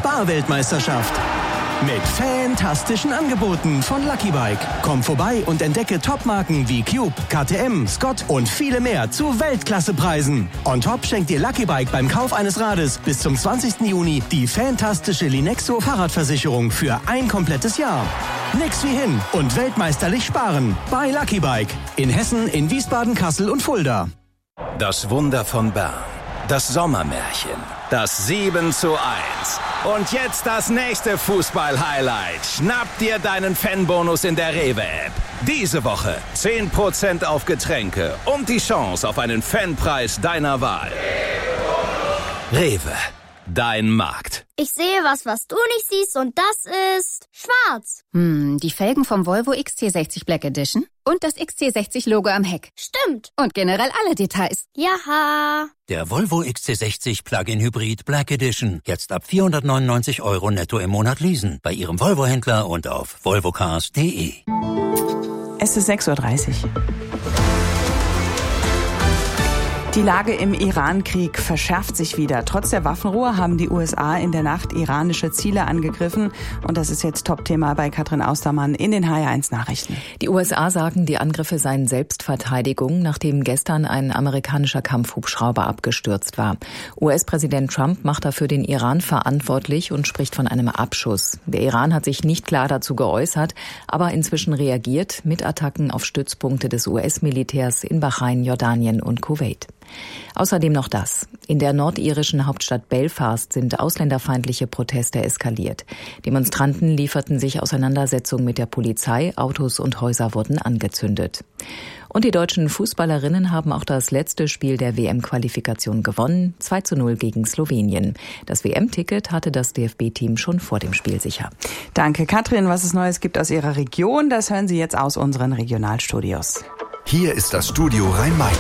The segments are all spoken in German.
Sparweltmeisterschaft. Mit fantastischen Angeboten von Lucky Bike. Komm vorbei und entdecke Topmarken wie Cube, KTM, Scott und viele mehr zu Weltklassepreisen. On top schenkt dir Lucky Bike beim Kauf eines Rades bis zum 20. Juni die fantastische Linexo Fahrradversicherung für ein komplettes Jahr. Nix wie hin und weltmeisterlich sparen bei Lucky Bike. In Hessen, in Wiesbaden, Kassel und Fulda. Das Wunder von Bern. Das Sommermärchen. Das 7:1. Und jetzt das nächste Fußball-Highlight. Schnapp dir deinen Fanbonus in der Rewe-App. Diese Woche 10% auf Getränke und die Chance auf einen Fanpreis deiner Wahl. Rewe, dein Markt. Ich sehe was du nicht siehst und das ist schwarz. Die Felgen vom Volvo XC60 Black Edition und das XC60-Logo am Heck. Stimmt. Und generell alle Details. Jaha. Der Volvo XC60 Plug-in Hybrid Black Edition. Jetzt ab 499 € netto im Monat leasen. Bei Ihrem Volvo-Händler und auf volvocars.de. Es ist 6:30 Uhr. Die Lage im Iran-Krieg verschärft sich wieder. Trotz der Waffenruhe haben die USA in der Nacht iranische Ziele angegriffen. Und das ist jetzt Top-Thema bei Katrin Austermann in den HR1-Nachrichten. Die USA sagen, die Angriffe seien Selbstverteidigung, nachdem gestern ein amerikanischer Kampfhubschrauber abgestürzt war. US-Präsident Trump macht dafür den Iran verantwortlich und spricht von einem Abschuss. Der Iran hat sich nicht klar dazu geäußert, aber inzwischen reagiert mit Attacken auf Stützpunkte des US-Militärs in Bahrain, Jordanien und Kuwait. Außerdem noch das. In der nordirischen Hauptstadt Belfast sind ausländerfeindliche Proteste eskaliert. Demonstranten lieferten sich Auseinandersetzungen mit der Polizei, Autos und Häuser wurden angezündet. Und die deutschen Fußballerinnen haben auch das letzte Spiel der WM-Qualifikation gewonnen, 2:0 gegen Slowenien. Das WM-Ticket hatte das DFB-Team schon vor dem Spiel sicher. Danke, Katrin. Was es Neues gibt aus Ihrer Region, das hören Sie jetzt aus unseren Regionalstudios. Hier ist das Studio Rhein-Main.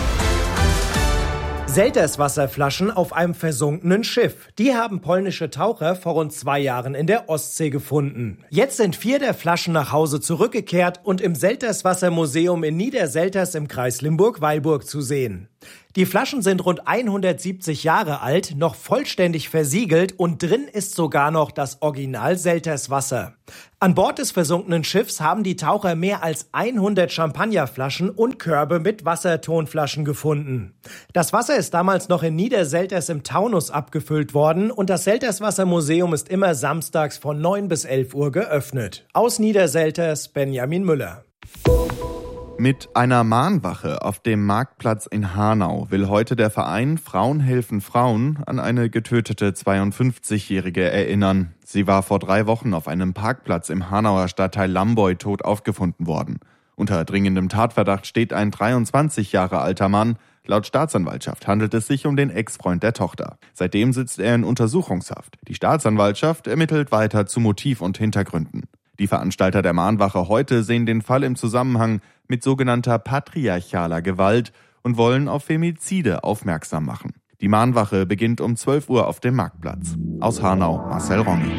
Selterswasserflaschen auf einem versunkenen Schiff. Die haben polnische Taucher vor rund 2 Jahren in der Ostsee gefunden. Jetzt sind 4 der Flaschen nach Hause zurückgekehrt und im Selterswassermuseum in Niederselters im Kreis Limburg-Weilburg zu sehen. Die Flaschen sind rund 170 Jahre alt, noch vollständig versiegelt und drin ist sogar noch das Original Selterswasser. An Bord des versunkenen Schiffs haben die Taucher mehr als 100 Champagnerflaschen und Körbe mit Wassertonflaschen gefunden. Das Wasser ist damals noch in Niederselters im Taunus abgefüllt worden und das Selterswassermuseum ist immer samstags von 9 bis 11 Uhr geöffnet. Aus Niederselters, Benjamin Müller. Mit einer Mahnwache auf dem Marktplatz in Hanau will heute der Verein Frauen helfen Frauen an eine getötete 52-Jährige erinnern. Sie war vor 3 Wochen auf einem Parkplatz im Hanauer Stadtteil Lamboy tot aufgefunden worden. Unter dringendem Tatverdacht steht ein 23 Jahre alter Mann. Laut Staatsanwaltschaft handelt es sich um den Ex-Freund der Tochter. Seitdem sitzt er in Untersuchungshaft. Die Staatsanwaltschaft ermittelt weiter zu Motiv und Hintergründen. Die Veranstalter der Mahnwache heute sehen den Fall im Zusammenhang mit sogenannter patriarchaler Gewalt und wollen auf Femizide aufmerksam machen. Die Mahnwache beginnt um 12 Uhr auf dem Marktplatz. Aus Hanau, Marcel Rongi.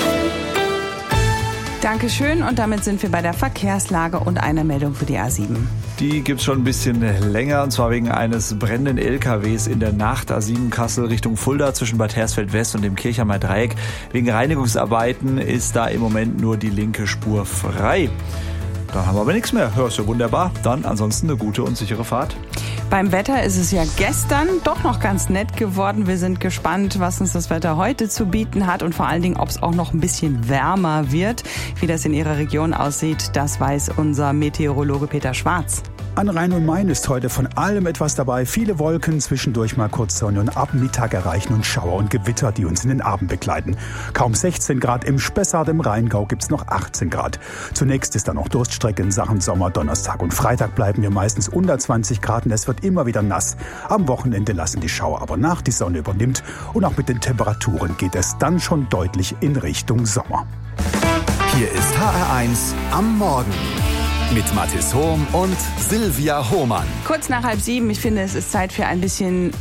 Dankeschön und damit sind wir bei der Verkehrslage und einer Meldung für die A7. Die gibt's schon ein bisschen länger und zwar wegen eines brennenden LKWs in der Nacht A7 Kassel Richtung Fulda zwischen Bad Hersfeld West und dem Kirchheimer Dreieck. Wegen Reinigungsarbeiten ist da im Moment nur die linke Spur frei. Dann haben wir aber nichts mehr. Ja, ist ja wunderbar. Dann ansonsten eine gute und sichere Fahrt. Beim Wetter ist es ja gestern doch noch ganz nett geworden. Wir sind gespannt, was uns das Wetter heute zu bieten hat und vor allen Dingen, ob es auch noch ein bisschen wärmer wird. Wie das in Ihrer Region aussieht, das weiß unser Meteorologe Peter Schwarz. An Rhein und Main ist heute von allem etwas dabei. Viele Wolken, zwischendurch mal kurz Sonne und ab Mittag erreichen uns Schauer und Gewitter, die uns in den Abend begleiten. Kaum 16 Grad im Spessart, im Rheingau gibt's noch 18 Grad. Zunächst ist da noch Durststrecke in Sachen Sommer. Donnerstag und Freitag bleiben wir meistens unter 20 Grad und es wird immer wieder nass. Am Wochenende lassen die Schauer aber nach, die Sonne übernimmt und auch mit den Temperaturen geht es dann schon deutlich in Richtung Sommer. Hier ist HR1 am Morgen. Mit Mathis Hohm und Silvia Hohmann. Kurz nach 6:30, ich finde, es ist Zeit für ein bisschen